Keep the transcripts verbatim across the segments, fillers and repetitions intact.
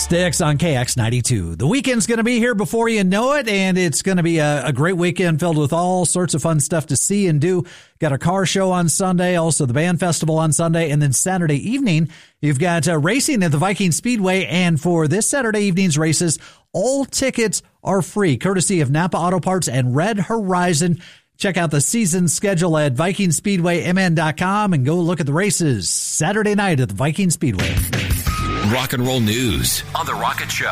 Sticks on K X ninety-two. The weekend's going to be here before you know it, and it's going to be a, a great weekend filled with all sorts of fun stuff to see and do. Got a car show on Sunday, also the band festival on Sunday, and then Saturday evening, you've got uh, racing at the Viking Speedway, and for this Saturday evening's races, all tickets are free, courtesy of Napa Auto Parts and Red Horizon. Check out the season schedule at Viking Speedway M N dot com and go look at the races Saturday night at the Viking Speedway. Rock and roll news on The Rocket Show.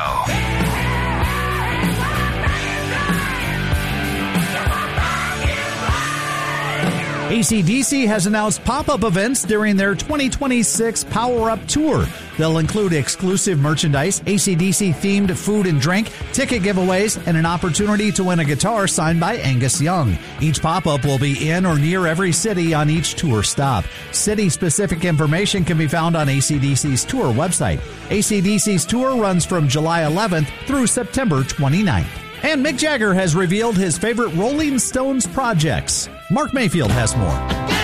A C D C has announced pop-up events during their twenty twenty-six Power Up Tour. They'll include exclusive merchandise, A C D C-themed food and drink, ticket giveaways, and an opportunity to win a guitar signed by Angus Young. Each pop-up will be in or near every city on each tour stop. City-specific information can be found on A C D C's tour website. A C D C's tour runs from July eleventh through September twenty-ninth. And Mick Jagger has revealed his favorite Rolling Stones projects. Mark Mayfield has more.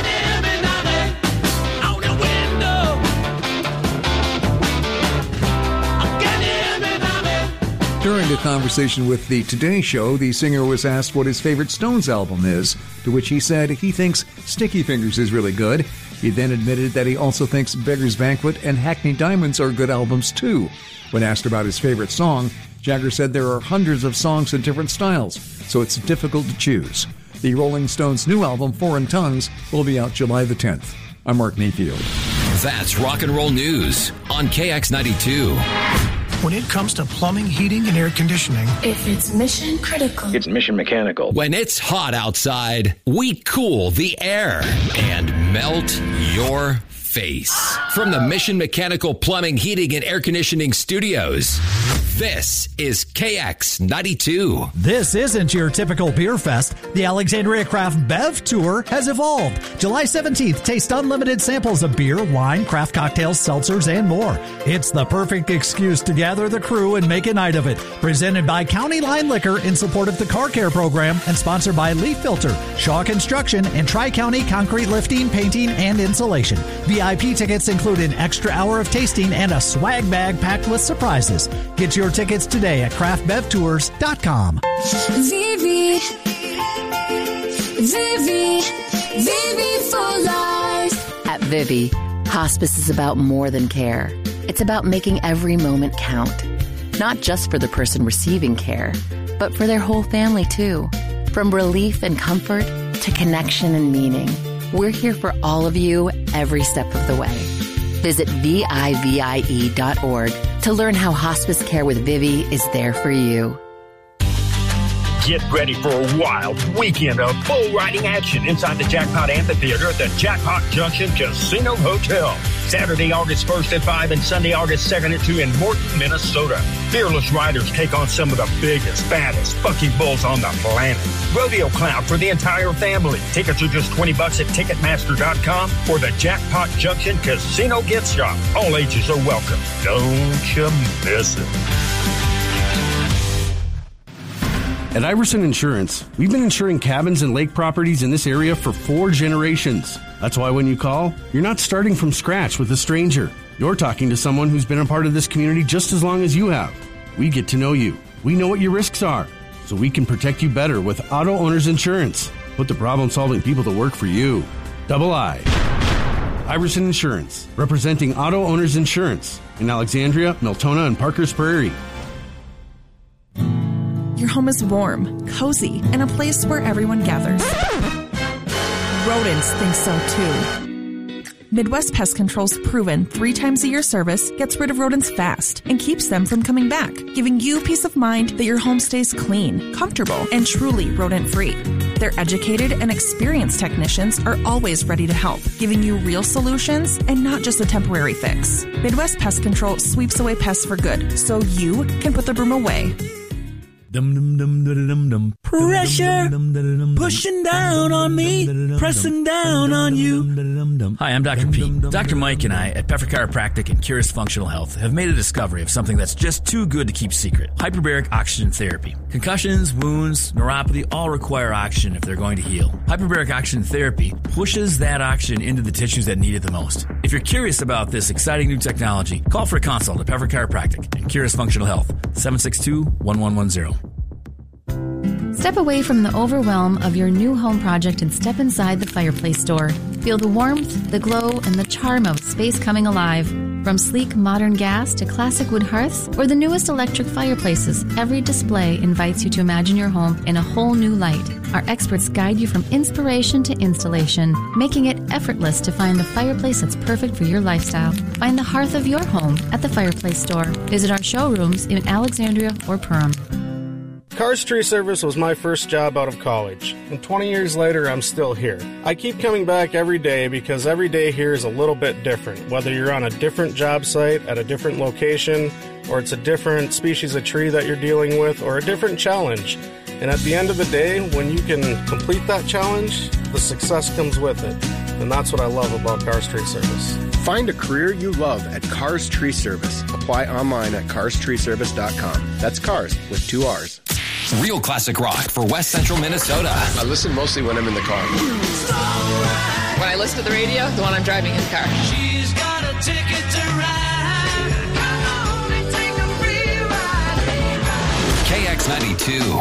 During a conversation with The Today Show, the singer was asked what his favorite Stones album is, to which he said he thinks Sticky Fingers is really good. He then admitted that he also thinks Beggar's Banquet and Hackney Diamonds are good albums too. When asked about his favorite song, Jagger said there are hundreds of songs in different styles, so it's difficult to choose. The Rolling Stones' new album, Foreign Tongues, will be out July the tenth. I'm Mark Mayfield. That's rock and roll news on K X ninety-two. When it comes to plumbing, heating, and air conditioning, if it's mission critical, it's Mission Mechanical. When it's hot outside, we cool the air and melt your face. From the Mission Mechanical Plumbing, Heating, and Air Conditioning Studios, this is K X ninety-two. This isn't your typical beer fest. The Alexandria Craft Bev Tour has evolved. July seventeenth, taste unlimited samples of beer, wine, craft cocktails, seltzers, and more. It's the perfect excuse to gather the crew and make a night of it. Presented by County Line Liquor in support of the Car Care Program and sponsored by Leaf Filter, Shaw Construction, and Tri-County Concrete Lifting, Painting, and Insulation. V I P tickets include an extra hour of tasting and a swag bag packed with surprises. Get your tickets today at craft bev tours dot com. Vivi, Vivi, Vivi for life. At Vivi, hospice is about more than care. It's about making every moment count. Not just for the person receiving care, but for their whole family too. From relief and comfort to connection and meaning, we're here for all of you every step of the way. Visit V I V I E dot org to learn how hospice care with Vivi is there for you. Get ready for a wild weekend of bull riding action inside the Jackpot Amphitheater at the Jackpot Junction Casino Hotel. Saturday, August first at five and Sunday, August second at two in Morton, Minnesota. Fearless riders take on some of the biggest, baddest fucking bulls on the planet. Rodeo Clown for the entire family. Tickets are just twenty bucks at Ticketmaster dot com or the Jackpot Junction Casino Gift Shop. All ages are welcome. Don't you miss it. At Iverson Insurance, we've been insuring cabins and lake properties in this area for four generations. That's why when you call, you're not starting from scratch with a stranger. You're talking to someone who's been a part of this community just as long as you have. We get to know you. We know what your risks are, so we can protect you better with Auto Owners Insurance. Put the problem-solving people to work for you. Double I. Iverson Insurance, representing Auto Owners Insurance in Alexandria, Miltona, and Parker's Prairie. Your home is warm, cozy, and a place where everyone gathers. Rodents think so too. Midwest Pest Control's proven three times a year service gets rid of rodents fast and keeps them from coming back, giving you peace of mind that your home stays clean, comfortable, and truly rodent-free. Their educated and experienced technicians are always ready to help, giving you real solutions and not just a temporary fix. Midwest Pest Control sweeps away pests for good, so you can put the broom away. Dum, dum, dum, dum, dum, dum. Pressure pushing down on me, pressing down on you. Hi, I'm Doctor Pete. Doctor Mike and I at Peffer Chiropractic and Curious Functional Health have made a discovery of something that's just too good to keep secret. Hyperbaric oxygen therapy. Concussions, wounds, neuropathy all require oxygen if they're going to heal. Hyperbaric oxygen therapy pushes that oxygen into the tissues that need it the most. If you're curious about this exciting new technology, call for a consult at Peffer Chiropractic and Curious Functional Health, seven six two, one one one zero. Step away from the overwhelm of your new home project and step inside the Fireplace Store. Feel the warmth, the glow, and the charm of space coming alive. From sleek modern gas to classic wood hearths or the newest electric fireplaces, every display invites you to imagine your home in a whole new light. Our experts guide you from inspiration to installation, making it effortless to find the fireplace that's perfect for your lifestyle. Find the hearth of your home at the Fireplace Store. Visit our showrooms in Alexandria or Perham. Cars Tree Service was my first job out of college, and twenty years later, I'm still here. I keep coming back every day because every day here is a little bit different, whether you're on a different job site at a different location, or it's a different species of tree that you're dealing with, or a different challenge. And at the end of the day, when you can complete that challenge, the success comes with it. And that's what I love about Cars Tree Service. Find a career you love at Cars Tree Service. Apply online at cars tree service dot com. That's cars with two R's. Real classic rock for West Central Minnesota. I listen mostly when I'm in the car. When I listen to the radio, the one I'm driving in the car. She's got a ticket to ride. Come on and take a free ride. K X ninety-two.